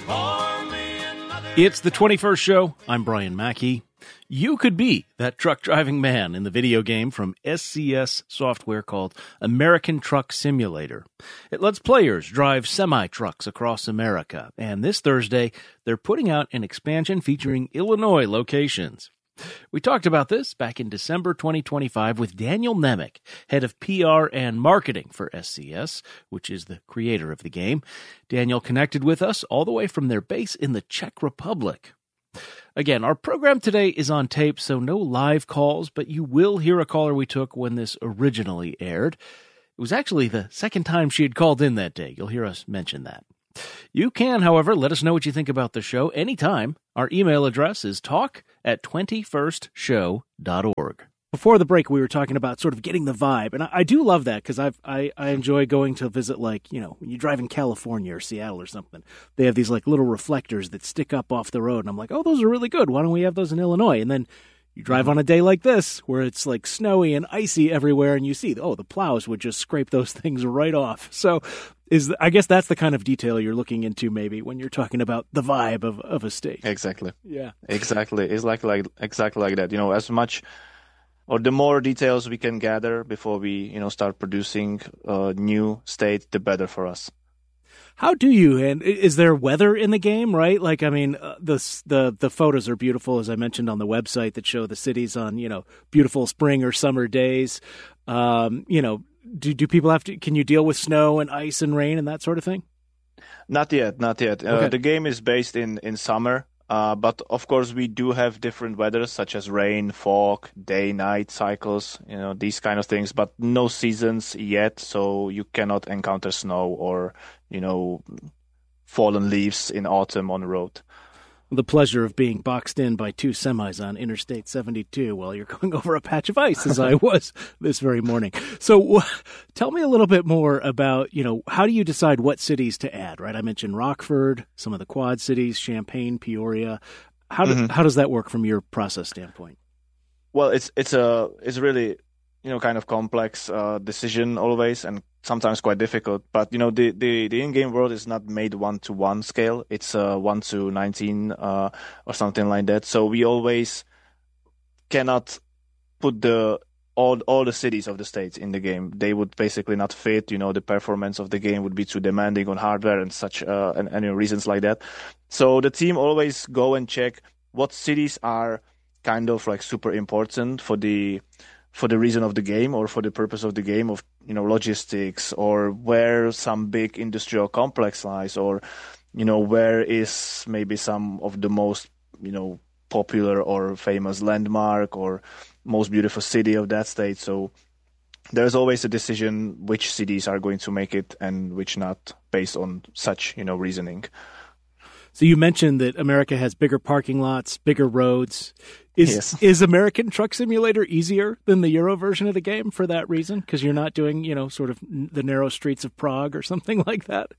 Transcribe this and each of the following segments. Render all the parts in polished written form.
It's the 21st show. I'm Brian Mackey. You could be that truck driving man in the video game from SCS Software called American Truck Simulator. It lets players drive semi-trucks across America, and this Thursday, they're putting out an expansion featuring Illinois locations. We talked about this back in December 2025 with Daniel Nemec, head of PR and marketing for SCS, which is the creator of the game. Daniel connected with us all the way from their base in the Czech Republic. Again, our program today is on tape, so no live calls, but you will hear a caller we took when this originally aired. It was actually the second time she had called in that day. You'll hear us mention that. You can, however, let us know what you think about the show anytime. Our email address is talk@21stshow.org. Before the break, we were talking about sort of getting the vibe, and I do love that because I enjoy going to visit, like, you know, when you drive in California or Seattle or something. They have these like little reflectors that stick up off the road, and I'm like, oh, those are really good. Why don't we have those in Illinois? And then you drive on a day like this where it's like snowy and icy everywhere, and you see, oh, the plows would just scrape those things right off. So I guess that's the kind of detail you're looking into maybe when you're talking about the vibe of a state. Exactly. Yeah. Exactly. It's like exactly like that. You know, as much or the more details we can gather before we, you know, start producing a new state, the better for us. How do you, and is there weather in the game, right? Like, I mean, the photos are beautiful, as I mentioned on the website, that show the cities on, you know, beautiful spring or summer days. You know, do people have to, can you deal with snow and ice and rain and that sort of thing? Not yet. Okay. The game is based in summer, but of course we do have different weather, such as rain, fog, day-night cycles, you know, these kind of things, but no seasons yet, so you cannot encounter snow or, you know, fallen leaves in autumn on the road. The pleasure of being boxed in by two semis on Interstate 72 while you're going over a patch of ice, as I was this very morning. So tell me a little bit more about, you know, how do you decide what cities to add, right? I mentioned Rockford, some of the Quad cities, Champaign, Peoria. How does that work from your process standpoint? Well, it's really, you know, kind of complex decision always, and sometimes quite difficult. But, you know, the in-game world is not made 1-to-1 scale. It's 1-to-19 or something like that. So we always cannot put all the cities of the states in the game. They would basically not fit. You know, the performance of the game would be too demanding on hardware and such, and reasons like that. So the team always go and check what cities are kind of like super important for the reason of the game or for the purpose of the game, of, you know, logistics, or where some big industrial complex lies, or, you know, where is maybe some of the most, you know, popular or famous landmark or most beautiful city of that state. So there's always a decision which cities are going to make it and which not, based on such, you know, reasoning. So you mentioned that America has bigger parking lots, bigger roads. Is American Truck Simulator easier than the Euro version of the game for that reason? Because you're not doing, you know, sort of the narrow streets of Prague or something like that?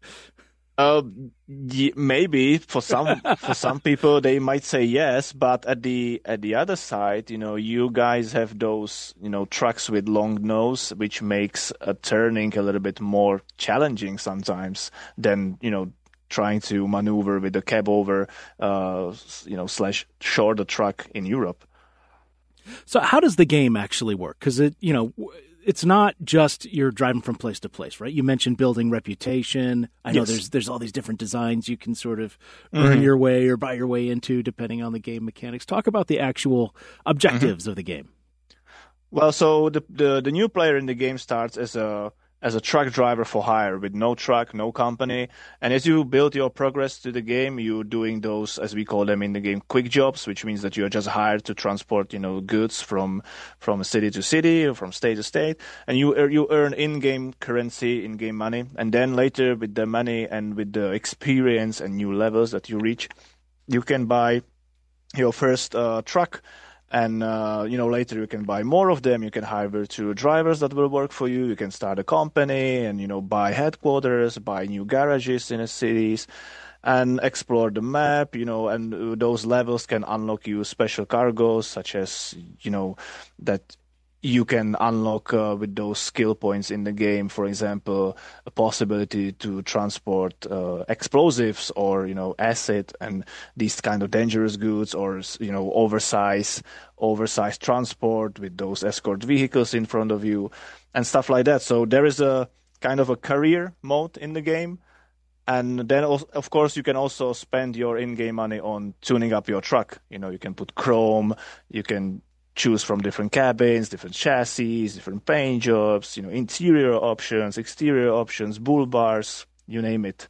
Maybe for some people they might say yes, but at the other side, you know, you guys have those, you know, trucks with long nose, which makes turning a little bit more challenging sometimes than, you know, trying to maneuver with the cab over, you know, / shorter truck in Europe. So how does the game actually work? Because you know, it's not just you're driving from place to place, right? You mentioned building reputation. I know there's all these different designs you can sort of earn your way or buy your way into depending on the game mechanics. Talk about the actual objectives of the game. Well, so the new player in the game starts as a truck driver for hire with no truck, no company. And as you build your progress to the game, you're doing those, as we call them in the game, quick jobs, which means that you're just hired to transport, you know, goods from city to city or from state to state. And you earn in-game currency, in-game money. And then later with the money and with the experience and new levels that you reach, you can buy your first truck. And, you know, later you can buy more of them. You can hire two drivers that will work for you. You can start a company and, you know, buy headquarters, buy new garages in the cities and explore the map, you know, and those levels can unlock you special cargoes such as, you know, that you can unlock with those skill points in the game. For example, a possibility to transport explosives or acid and these kind of dangerous goods, or oversized transport with those escort vehicles in front of you and stuff like that. So there is a kind of a career mode in the game. And then, of course, you can also spend your in-game money on tuning up your truck. You can put chrome, you can choose from different cabins, different chassis, different paint jobs, interior options, exterior options, bull bars, you name it.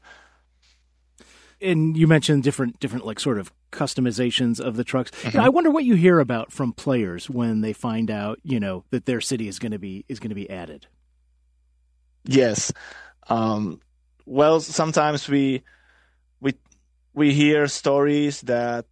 And you mentioned different like sort of customizations of the trucks. Mm-hmm. I wonder what you hear about from players when they find out, that their city is going to be added. Yes. Well, sometimes we hear stories that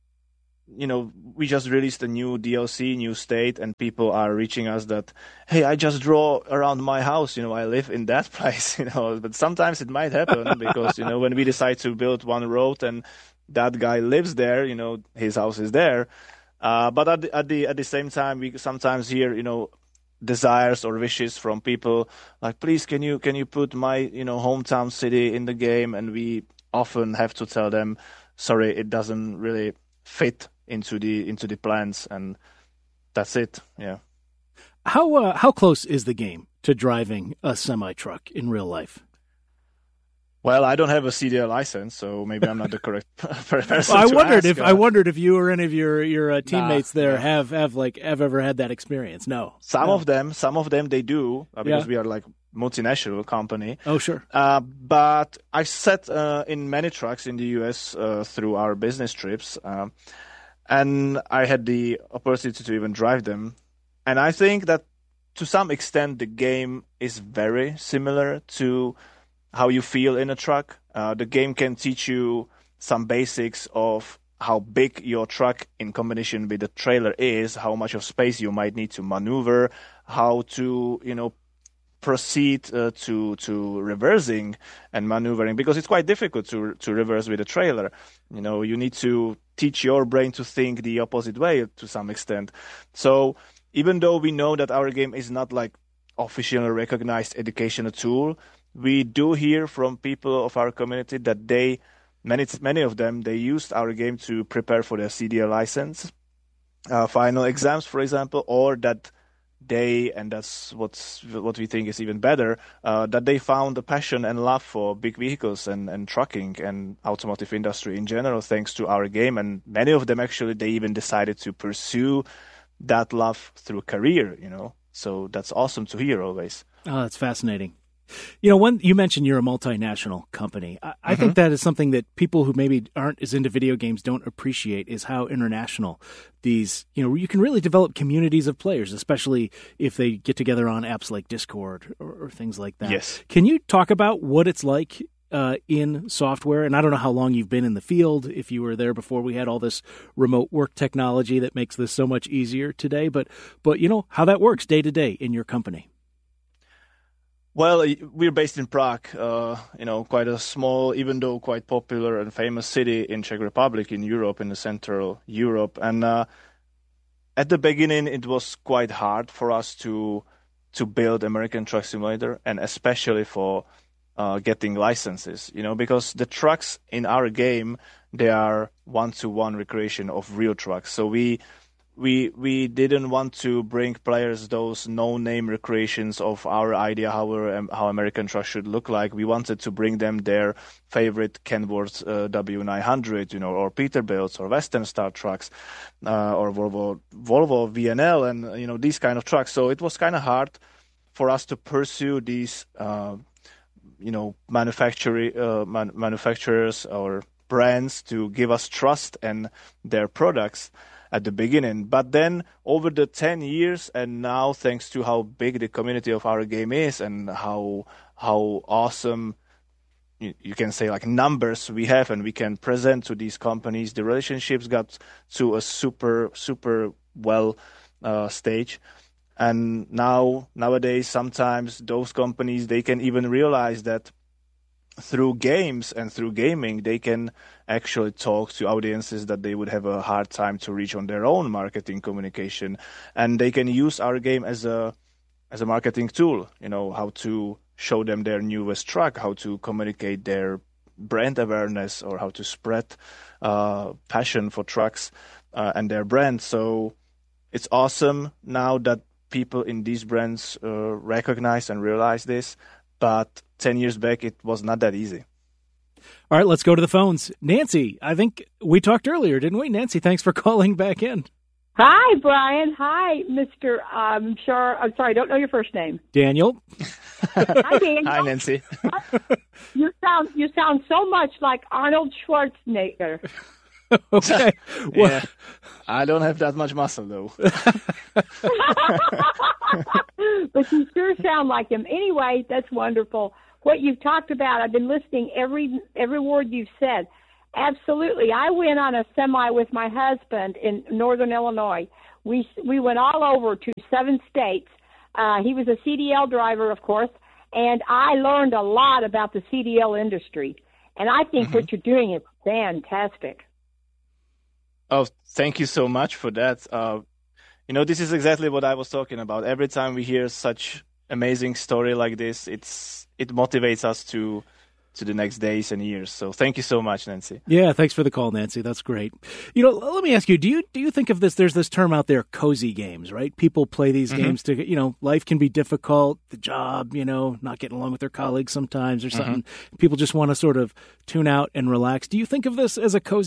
we just released a new DLC, new state, and people are reaching us that, hey, I just draw around my house, I live in that place, but sometimes it might happen because, when we decide to build one road and that guy lives there, his house is there. But at the same time, we sometimes hear, desires or wishes from people like, please, can you put my, hometown city in the game? And we often have to tell them, sorry, it doesn't really fit into the plans, and that's it. Yeah. How close is the game to driving a semi truck in real life? Well, I don't have a CDL license, so maybe I'm not the correct person. I wondered if you or any of your teammates have ever had that experience. No. Some of them they do because we are like multinational company. Oh, sure. But I've sat in many trucks in the US through our business trips, and I had the opportunity to even drive them. And I think that to some extent the game is very similar to how you feel in a truck. The game can teach you some basics of how big your truck in combination with the trailer is, how much of space you might need to maneuver, how to, proceed to reversing and maneuvering, because it's quite difficult to reverse with a trailer. You need to teach your brain to think the opposite way to some extent. So even though we know that our game is not like officially recognized educational tool, we do hear from people of our community that many of them, they used our game to prepare for their CDL license, final exams, for example, or that and that's what we think is even better, that they found a passion and love for big vehicles and trucking and automotive industry in general, thanks to our game. And many of them, actually, they even decided to pursue that love through career, So that's awesome to hear always. Oh, that's fascinating. When you mentioned you're a multinational company, I think that is something that people who maybe aren't as into video games don't appreciate, is how international these, you can really develop communities of players, especially if they get together on apps like Discord or things like that. Yes. Can you talk about what it's like in software? And I don't know how long you've been in the field, if you were there before we had all this remote work technology that makes this so much easier today, but how that works day to day in your company. Well, we're based in Prague, quite a small, even though quite popular and famous city in Czech Republic, in Europe, in the Central Europe. And at the beginning, it was quite hard for us to build American Truck Simulator, and especially for getting licenses, because the trucks in our game, they are one-to-one recreation of real trucks. So we didn't want to bring players those no-name recreations of our idea how American truck should look like. We wanted to bring them their favorite Kenworth W900, or Peterbilts or Western Star trucks, or Volvo VNL, and these kind of trucks. So it was kind of hard for us to pursue these manufacturers or brands to give us trust in their products at the beginning. But then over the 10 years, and now thanks to how big the community of our game is and how awesome, you can say, like, numbers we have and we can present to these companies, the relationships got to a super well stage. And nowadays, sometimes those companies, they can even realize that through games and through gaming, they can actually talk to audiences that they would have a hard time to reach on their own marketing communication, and they can use our game as a marketing tool. How to show them their newest truck, how to communicate their brand awareness, or how to spread passion for trucks and their brand. So it's awesome now that people in these brands recognize and realize this, but 10 years back, it was not that easy. All right, let's go to the phones. Nancy, I think we talked earlier, didn't we? Nancy, thanks for calling back in. Hi, Brian. Hi, Mr. I'm sorry, I don't know your first name. Daniel. Hi, Daniel. Hi, Nancy. You sound so much like Arnold Schwarzenegger. Okay. Yeah, I don't have that much muscle, though. But you sure sound like him. Anyway, that's wonderful. What you've talked about, I've been listening every word you've said. Absolutely. I went on a semi with my husband in northern Illinois. We went all over to 7 states. He was a CDL driver, of course, and I learned a lot about the CDL industry. And I think what you're doing is fantastic. Oh, thank you so much for that. This is exactly what I was talking about. Every time we hear such amazing story like this, it motivates us to the next days and years. So thank you so much, Nancy. Yeah, thanks for the call, Nancy. That's great. Let me ask you, do you think of this, there's this term out there, cozy games, right? People play these games to, life can be difficult, the job, not getting along with their colleagues sometimes or something. People just want to sort of tune out and relax. Do you think of this as a cozy